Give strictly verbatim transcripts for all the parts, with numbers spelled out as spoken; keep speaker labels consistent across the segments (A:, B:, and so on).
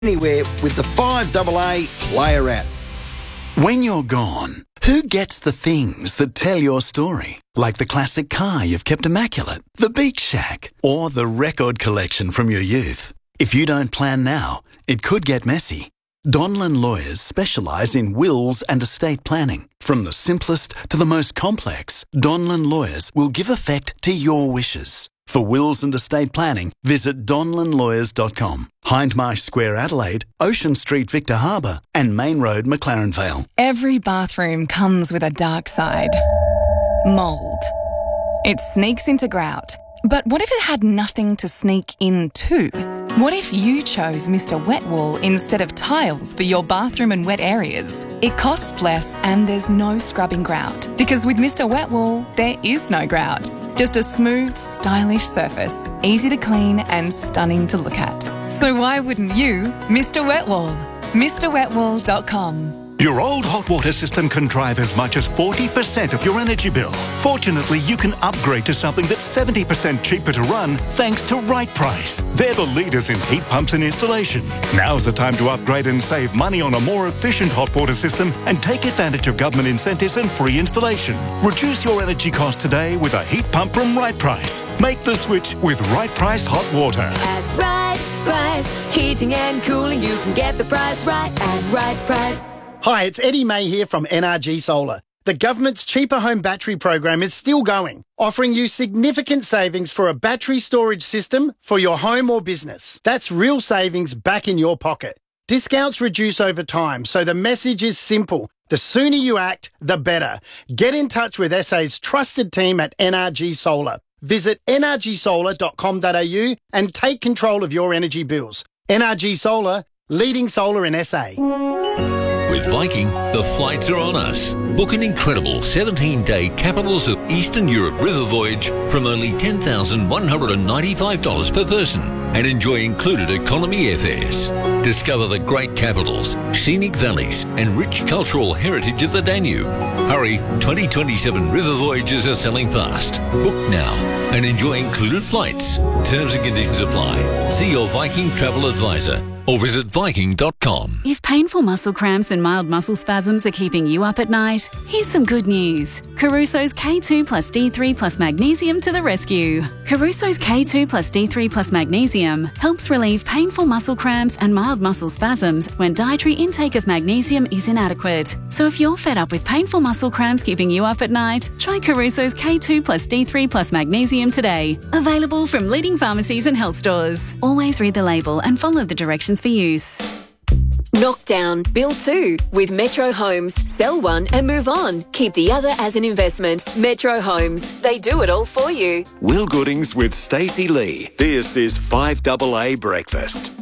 A: anywhere with the five double A Player app.
B: When you're gone, who gets the things that tell your story? Like the classic car you've kept immaculate, the beach shack, or the record collection from your youth. If you don't plan now, it could get messy. Donlan Lawyers specialise in wills and estate planning. From the simplest to the most complex, Donlan Lawyers will give effect to your wishes. For wills and estate planning, visit donlan lawyers dot com. Hindmarsh Square, Adelaide, Ocean Street, Victor Harbour, and Main Road, McLaren Vale.
C: Every bathroom comes with a dark side. Mould. It sneaks into grout. But what if it had nothing to sneak into? What if you chose Mister Wet Wool instead of tiles for your bathroom and wet areas? It costs less and there's no scrubbing grout. Because with Mister Wet Wool, there is no grout. Just a smooth, stylish surface, easy to clean and stunning to look at. So why wouldn't you Mister Wet Wool? Mr wet wool dot com.
D: Your old hot water system can drive as much as forty percent of your energy bill. Fortunately, you can upgrade to something that's seventy percent cheaper to run thanks to Right Price. They're the leaders in heat pumps and installation. Now's the time to upgrade and save money on a more efficient hot water system and take advantage of government incentives and free installation. Reduce your energy costs today with a heat pump from Right Price. Make the switch with Right Price Hot Water.
E: At Right Price, heating and cooling, you can get the price right at Right Price.
F: Hi, it's Eddie May here from N R G Solar. The government's Cheaper Home Battery program is still going, offering you significant savings for a battery storage system for your home or business. That's real savings back in your pocket. Discounts reduce over time, so the message is simple. The sooner you act, the better. Get in touch with S A's trusted team at N R G Solar. Visit n r g solar dot com dot a u and take control of your energy bills. N R G Solar, leading solar in S A.
G: With Viking, the flights are on us. Book an incredible seventeen-day Capitals of Eastern Europe river voyage from only ten thousand one hundred ninety-five dollars per person and enjoy included economy airfares. Discover the great capitals, scenic valleys and rich cultural heritage of the Danube. Hurry, twenty twenty-seven river voyages are selling fast. Book now and enjoy included flights. Terms and conditions apply. See your Viking travel advisor or visit viking dot com.
H: If painful muscle cramps and mild muscle spasms are keeping you up at night, here's some good news. Caruso's K two plus D three plus magnesium to the rescue. Caruso's K two plus D three plus magnesium helps relieve painful muscle cramps and mild muscle spasms when dietary intake of magnesium is inadequate. So if you're fed up with painful muscle cramps keeping you up at night, try Caruso's K two plus D three plus magnesium today. Available from leading pharmacies and health stores. Always read the label and follow the directions for use.
E: Knock down, build two with Metro Homes. Sell one and move on. Keep the other as an investment. Metro Homes. They do it all for you.
I: Will Goodings with Stacey Lee. This is five double A Breakfast.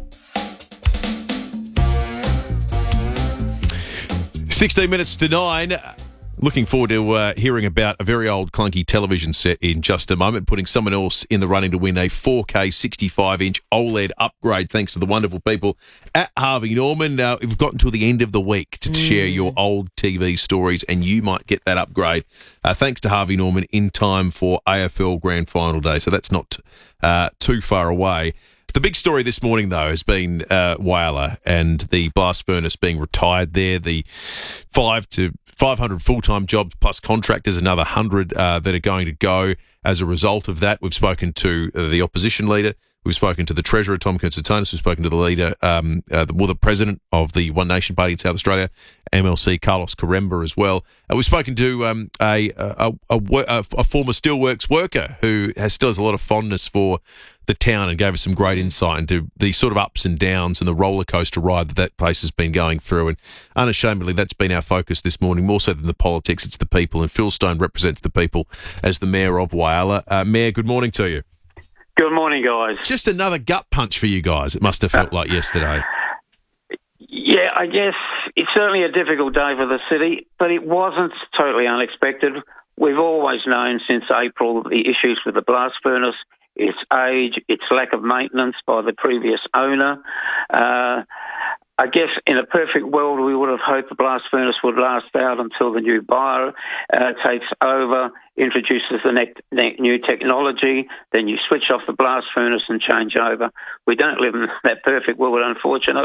J: sixteen minutes to nine. Looking forward to uh, hearing about a very old clunky television set in just a moment, putting someone else in the running to win a four K sixty-five inch OLED upgrade thanks to the wonderful people at Harvey Norman. Uh, we've gotten to the end of the week to mm. share your old T V stories, and you might get that upgrade uh, thanks to Harvey Norman in time for A F L Grand Final Day, so that's not uh, too far away. The big story this morning, though, has been uh, Whyalla and the blast furnace being retired there. The five to five hundred full-time jobs plus contractors, another one hundred uh, that are going to go as a result of that. We've spoken to uh, the opposition leader. We've spoken to the Treasurer, Tom Koutsantonis. We've spoken to the leader, um, uh, the, well, the President of the One Nation Party in South Australia, M L C, Carlos Caremba, as well. Uh, we've spoken to um, a, a, a, a, a former Steelworks worker who has still has a lot of fondness for the town and gave us some great insight into the sort of ups and downs and the roller coaster ride that that place has been going through. And unashamedly, that's been our focus this morning, more so than the politics. It's the people. And Phil Stone represents the people as the Mayor of Whyalla. Uh, Mayor, good morning to you.
K: Good morning, guys.
J: Just another gut punch for you guys, it must have felt like yesterday.
K: Yeah, I guess it's certainly a difficult day for the city, but it wasn't totally unexpected. We've always known since April the issues with the blast furnace, its age, its lack of maintenance by the previous owner. Uh, I guess in a perfect world, we would have hoped the blast furnace would last out until the new buyer uh, takes over, introduces the ne- ne- new technology, then you switch off the blast furnace and change over. We don't live in that perfect world, unfortunately.